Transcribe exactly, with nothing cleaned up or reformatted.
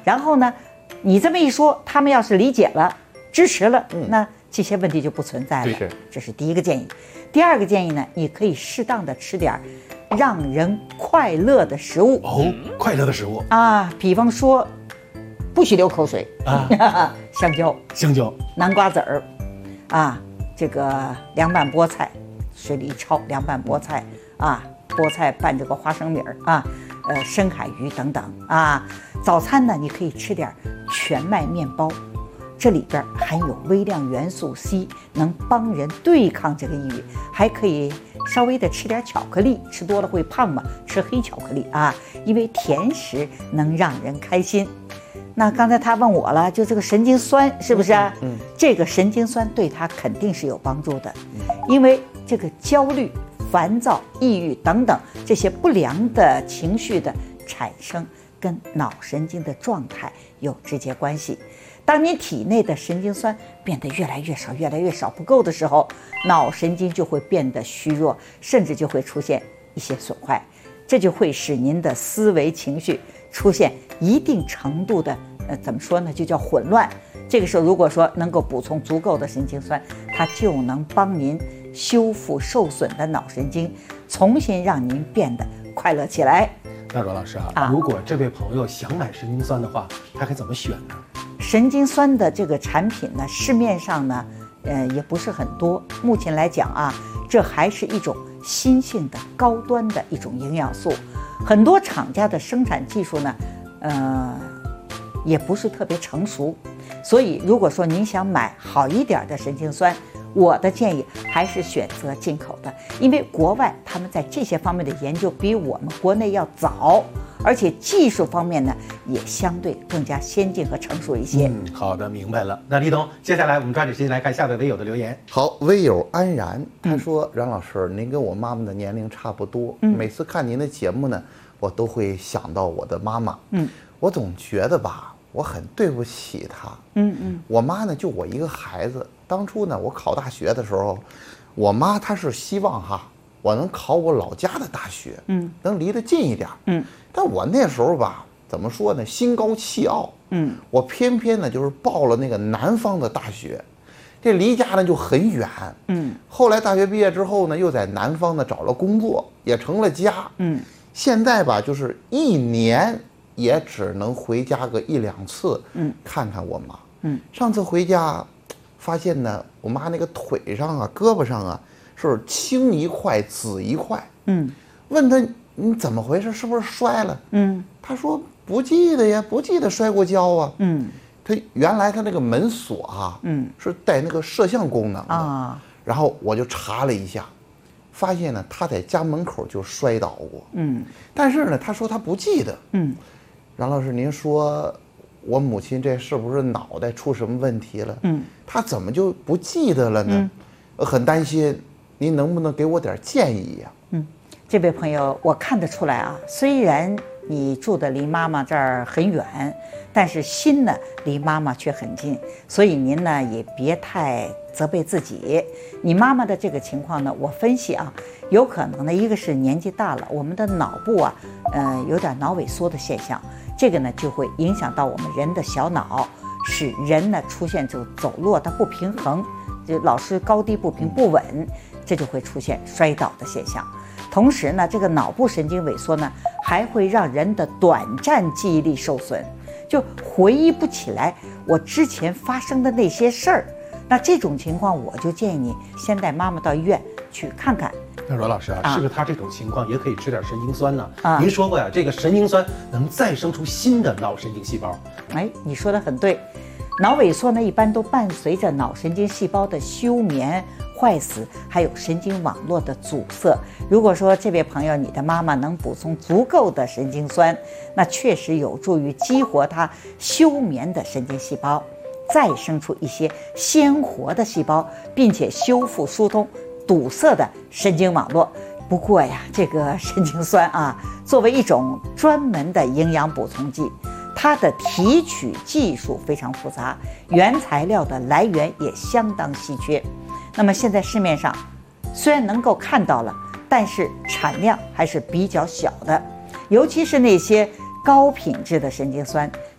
然后呢，你这么一说，他们要是理解了、支持了，嗯、那这些问题就不存在了。这是第一个建议。第二个建议呢，你可以适当的吃点让人快乐的食物。 哦，快乐的食物啊，比方说，不许流口水啊，香蕉、 香蕉、 南瓜籽儿，啊，这个凉拌菠菜，水里一焯凉拌菠菜啊，菠菜拌这个花生米儿啊，呃，深海鱼等等啊。早餐呢，你可以吃点全麦面包。这里边含有微量元素 C， 能帮人对抗这个抑郁。还可以稍微的吃点巧克力，吃多了会胖嘛，吃黑巧克力啊，因为甜食能让人开心。那刚才他问我了，就这个神经酸是不是啊？嗯，这个神经酸对他肯定是有帮助的，因为这个焦虑、烦躁、抑郁等等这些不良的情绪的产生，跟脑神经的状态有直接关系。当你体内的神经酸变得越来越少、越来越少、不够的时候，脑神经就会变得虚弱，甚至就会出现一些损坏，这就会使您的思维、情绪出现一定程度的，呃，怎么说呢，就叫混乱。这个时候，如果说能够补充足够的神经酸，它就能帮您修复受损的脑神经，重新让您变得快乐起来。 那罗老师啊，啊如果这位朋友想买神经酸的话，他该怎么选呢？ 神经酸的这个产品呢，市面上呢，呃，也不是很多。目前来讲啊，这还是一种新兴的高端的一种营养素。很多厂家的生产技术呢，呃，也不是特别成熟。所以，如果说您想买好一点的神经酸，我的建议还是选择进口的，因为国外他们在这些方面的研究比我们国内要早。而且技术方面呢，也相对更加先进和成熟一些。 嗯，好的，明白了。那李董，接下来我们抓紧时间来看下位微友的留言。 好，微友安然他说：“嗯、冉老师，您跟我妈妈的年龄差不多，嗯、每次看您的节目呢，我都会想到我的妈妈。嗯，我总觉得吧，我很对不起她。嗯嗯，我妈呢，就我一个孩子。当初呢，我考大学的时候，我妈她是希望哈。”我能考我老家的大学，嗯，能离得近一点，嗯，但我那时候吧，怎么说呢，心高气傲，嗯，我偏偏呢就是报了那个南方的大学，这离家呢就很远，嗯，后来大学毕业之后呢，又在南方呢找了工作，也成了家，嗯，现在吧就是一年也只能回家个一两次，嗯，看看我妈，嗯，上次回家，发现呢，我妈那个腿上啊、胳膊上啊。是青一块紫一块，嗯，问他你怎么回事，是不是摔了？嗯，他说不记得呀，不记得摔过跤啊。嗯，他原来他那个门锁啊，嗯，是带那个摄像功能的啊。然后我就查了一下，发现呢他在家门口就摔倒过。嗯，但是呢他说他不记得。嗯，冉老师，您说我母亲这是不是脑袋出什么问题了？嗯，他怎么就不记得了呢？嗯，我很担心。您能不能给我点建议呀？ 嗯，这位朋友，我看得出来啊，虽然你住的离妈妈这儿很远，但是心呢离妈妈却很近，所以您呢也别太责备自己。你妈妈的这个情况呢，我分析啊，有可能呢，一个是年纪大了，我们的脑部啊，呃，有点脑萎缩的现象，这个呢就会影响到我们人的小脑，使人呢出现就走路它不平衡，就老是高低不平不稳。这就会出现摔倒的现象。同时呢，这个脑部神经萎缩呢，还会让人的短暂记忆力受损，就回忆不起来我之前发生的那些事儿。那这种情况，我就建议你先带妈妈到医院去看看。 那罗老师啊，啊是不是他这种情况也可以吃点神经酸呢？啊，您说过呀，这个神经酸能再生出新的脑神经细胞。 哎，你说的很对。脑萎缩呢，一般都伴随着脑神经细胞的休眠、坏死，还有神经网络的阻塞。如果说这位朋友你的妈妈能补充足够的神经酸，那确实有助于激活它休眠的神经细胞，再生出一些鲜活的细胞，并且修复疏通堵塞的神经网络。不过呀，这个神经酸啊，作为一种专门的营养补充剂，它的提取技术非常复杂，原材料的来源也相当稀缺。那么现在市面上虽然能够看到了，但是产量还是比较小的，尤其是那些高品质的神经酸，